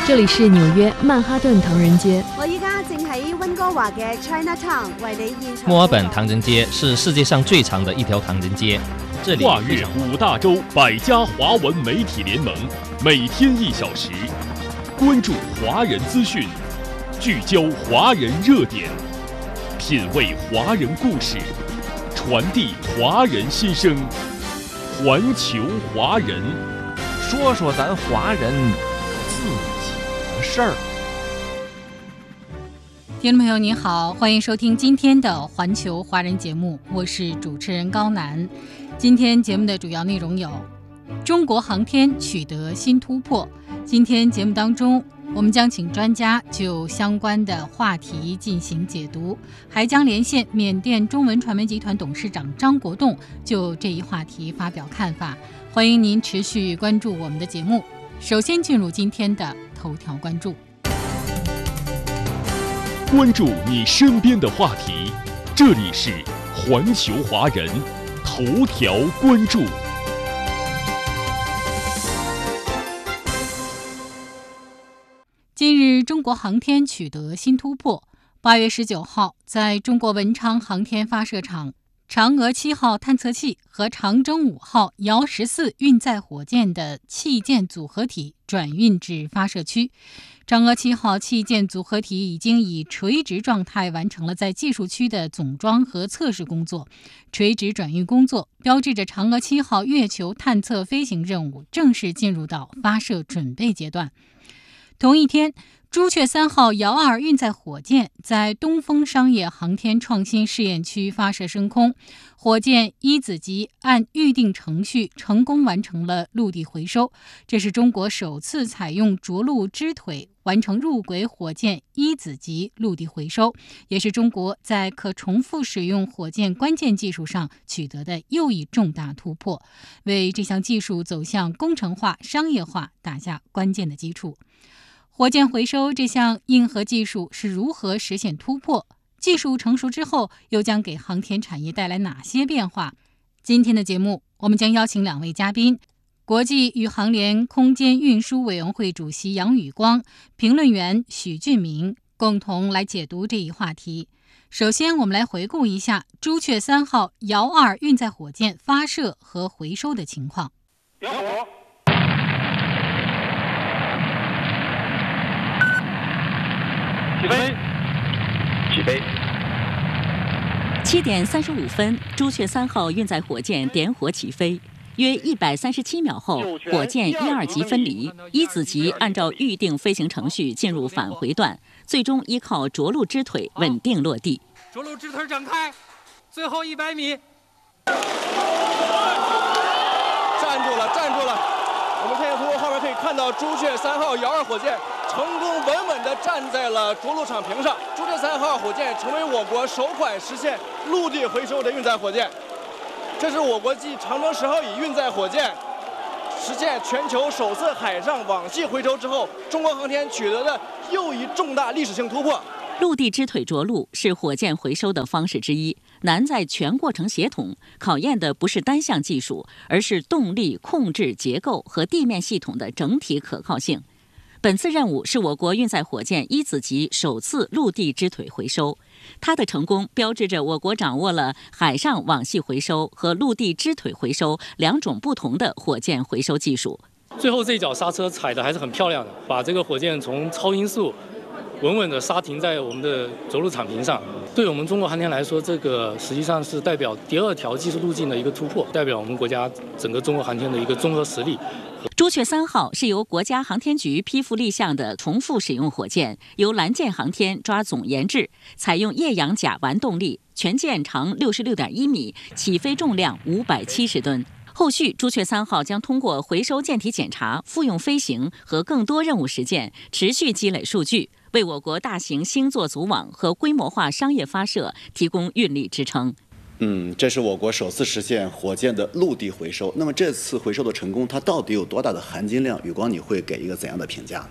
这里是纽約曼哈頓唐人街。 我依家正喺溫哥華嘅 Chinatown 為你現場。 墨爾本唐人街是世界上最長的一條唐人街，這裡跨越5大洲100家華文媒體聯盟，每天1小時，關注華人資訊，聚焦華人熱點，品味華人故事，傳遞華人心聲，環球華人， 說說咱華人自己的事兒。 听众朋友您好，欢迎收听今天的环球华人节目，我是主持人高楠。今天节目的主要内容有：中国航天取得新突破。今天节目当中，我们将请专家就相关的话题进行解读，还将连线缅甸中文传媒集团董事长张国栋，就这一话题发表看法。欢迎您持续关注我们的节目。首先进入今天的头条关注。 關注你身邊的話題，這裡是環球華人頭條關注。 近日，中國航天取得新突破。8月19號，在中國文昌航天發射場，嫦娥7號探測器和長征5號遙14運載火箭的器件組合體轉運至發射區。嫦娥7號器件組合體已經以垂直狀態完成了在技術區的總裝和測試工作。垂直轉運工作標誌着嫦娥7號月球探測飛行任務正式進入到發射準備階段。同一天，朱雀3號遙2運載火箭在東風商業航天創新試驗區發射升空，火箭一子級按預定程序成功完成了陸地回收，這是中國首次採用着陸支腿完成入軌火箭一子級陸地回收，也是中國在可重複使用火箭關鍵技術上取得的又一重大突破，為這項技術走向工程化、商業化打下關鍵的基礎。火箭回收這項硬核技術是如何實現突破？技術成熟之後，又將給航天產業帶來哪些變化？今天的節目，我們將邀請2位嘉賓：國際宇航聯空間運輸委員會主席楊宇光、評論員許俊明，共同來解讀這一話題。首先，我們來回顧一下朱雀3號遙2運載火箭發射和回收的情況。 起飛。7點35分，朱雀3號運載火箭點火起飛。約137秒後，火箭1、2級分離，一子級按照預定飛行程序進入返回段，最終依靠着陸支腿穩定落地。 着陸支腿展開，最後100米。 站住了，站住了！我們看圖後面可以看到朱雀3號遙2火箭成功穩穩地站在了着陸場屏上。朱雀3號火箭成為我國首款實現陸地回收的運載火箭。這是我國繼長征10號乙運載火箭實現全球首次海上網系回收之後，中國航天取得的又一重大歷史性突破。 陸地支腿着陸是火箭回收的方式之一，難在全過程協同，考驗的不是單項技術，而是動力、控制、結構和地面系統的整體可靠性。本次任務是我國運載火箭一子級首次陸地支腿回收，它的成功標誌着我國掌握了海上網系回收和陸地支腿回收兩種不同的火箭回收技術。 最後這一腳剎車踩得還是很漂亮的，把這個火箭從超音速穩穩地剎停在我們的着陸場屏上。對我們中國航天來說，這個實際上是代表第2條技術路徑的一個突破，代表我們國家整個中國航天的一個綜合實力。 朱雀3號是由國家航天局批復立項的重複使用火箭，由藍箭航天抓總研製，採用液氧甲烷動力，全箭長66.1米，起飛重量570噸。後續朱雀3號將通過回收艦體檢查、復用飛行和更多任務實踐，持續積累數據，為我國大型星座組網和規模化商業發射提供運力支撐。 這是我國首次實現火箭的陸地回收。那麼這次回收的成功，它到底有多大的含金量？宇光，你會給一個怎樣的評價？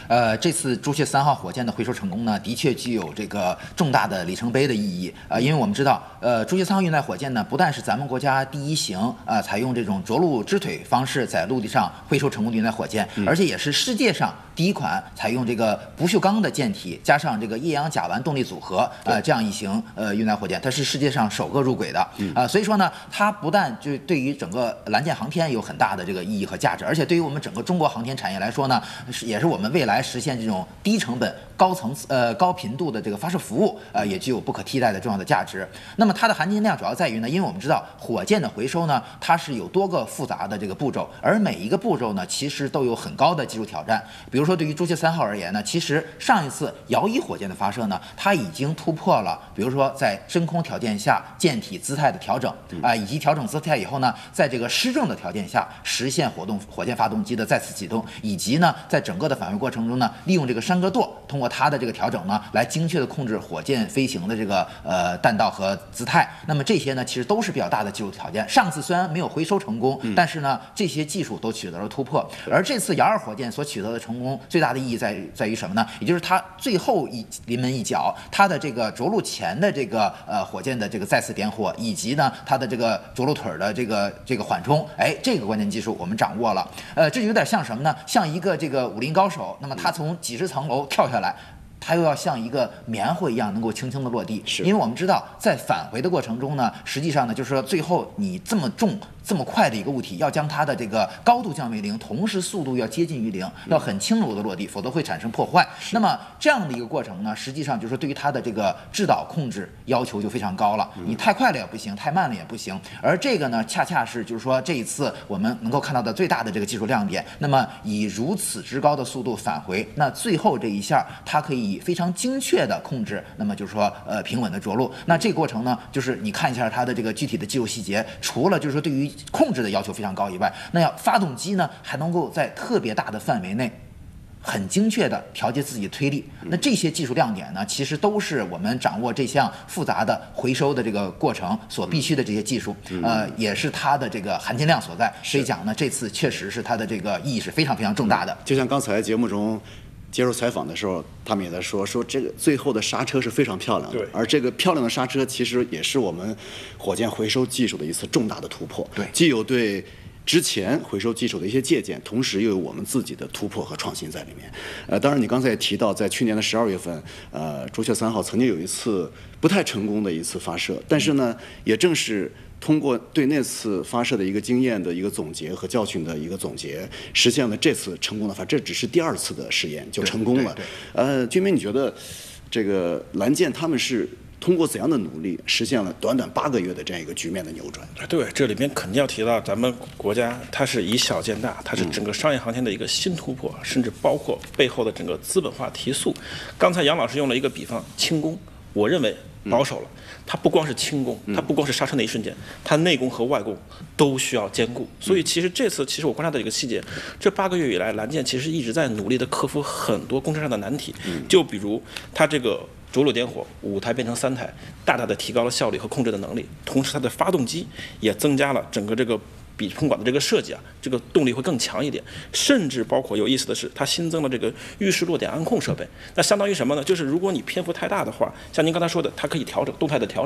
这次朱雀3号火箭的回收成功呢，的确具有这个重大的里程碑的意义因为我们知道，朱雀3号运载火箭呢，不但是咱们国家第一型采用这种着陆支腿方式在陆地上回收成功的运载火箭，而且也是世界上第一款采用这个不锈钢的舰体加上这个液氧甲烷动力组合这样一型运载火箭，它是世界上首个入轨的所以说呢，它不但就对于整个蓝箭航天有很大的这个意义和价值，而且对于我们整个中国航天产业来说呢，也是我们未来实现这种低成本、高频度的这个发射服务也具有不可替代的重要的价值。那么它的含金量主要在于呢，因为我们知道火箭的回收呢，它是有多个复杂的这个步骤，而每一个步骤呢，其实都有很高的技术挑战。比如说对于朱雀3号而言呢，其实上一次遥1火箭的发射呢，它已经突破了，比如说在真空条件下舰体姿态的调整以及调整姿态以后呢，在这个失重的条件下实现火箭发动机的再次启动，以及呢在整个的返回过程中呢，利用这个山格舵通过它的这个调整呢，来精确的控制火箭飞行的这个弹道和姿态。那么这些呢，其实都是比较大的技术条件。上次虽然没有回收成功，但是呢，这些技术都取得了突破。而这次遥2火箭所取得的成功，最大的意义在于什么呢？也就是它最后临门一脚，它的这个着陆前的这个火箭的这个再次点火，以及呢它的这个着陆腿的这个缓冲，这个关键技术我们掌握了。这就有点像什么呢？像一个这个武林高手，那么他从几十层楼跳下来，它又要像一个棉花一样能够轻轻的落地。因为我们知道，在返回的过程中呢，实际上呢，就是说最后你这么重、这么快的一个物体，要将它的这个高度降为0，同时速度要接近于0，要很轻柔的落地，否则会产生破坏。那么这样的一个过程呢，实际上就是说对于它的这个制导控制要求就非常高了。你太快了也不行，太慢了也不行。而这个呢，恰恰是就是说这一次我们能够看到的最大的这个技术亮点。那么以如此之高的速度返回，那最后这一下它可以非常精确的控制，那么就是说平稳的着陆。那这个过程呢，就是你看一下它的这个具体的技术细节，除了就是说对于控制的要求非常高以外，那要发动机呢还能够在特别大的范围内很精确的调节自己的推力。那这些技术亮点呢，其实都是我们掌握这项复杂的回收的这个过程所必须的这些技术，也是它的这个含金量所在。所以讲呢，这次确实是它的这个意义是非常非常重大的。 就像刚才节目中接受采访的时候，他们也在说这个最后的刹车是非常漂亮的，而这个漂亮的刹车其实也是我们火箭回收技术的一次重大的突破。对，既有对之前回收技术的一些借鉴，同时又有我们自己的突破和创新在里面。当然你刚才也提到，在去年的12月份，朱雀3号曾经有一次不太成功的一次发射，但是呢，也正是通过对那次发射的一个经验的一个总结和教训的一个总结，实现了这次成功的发射。这只是第2次的试验就成功了。军民，你觉得这个蓝箭他们是通过怎样的努力实现了短短8个月的这样一个局面的扭转？ 对，这里面肯定要提到咱们国家，它是以小见大，它是整个商业航天的一个新突破，甚至包括背后的整个资本化提速。刚才杨老师用了一个比方，轻功，我认为保守了。它不光是轻功，它不光是刹车那一瞬间，它内功和外功都需要兼顾。所以其实这次，我观察到一个细节，这8个月以来，蓝箭其实一直在努力的克服很多工程上的难题。就比如它这个着陆点火5台变成3台，大大的提高了效率和控制的能力，同时它的发动机也增加了整个这个比喷管的这个设计这个动力会更强一点，甚至包括有意思的是，它新增了这个预示落点安控设备。那相当于什么呢？就是如果你篇幅太大的话，像您刚才说的，它可以调整动态的调整。